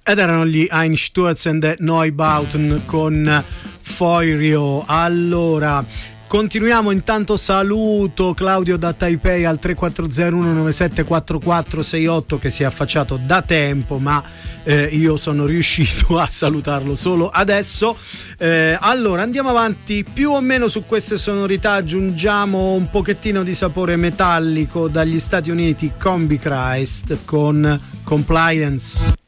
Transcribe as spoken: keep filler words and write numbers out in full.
Ed erano gli Einstürzen der Neubauten con Feurio. Allora, continuiamo. Intanto saluto Claudio da Taipei al tre quattro zero uno nove sette quattro quattro sei otto che si è affacciato da tempo, ma eh, io sono riuscito a salutarlo solo adesso. Eh, allora andiamo avanti più o meno su queste sonorità, aggiungiamo un pochettino di sapore metallico dagli Stati Uniti, Combichrist con Compliance.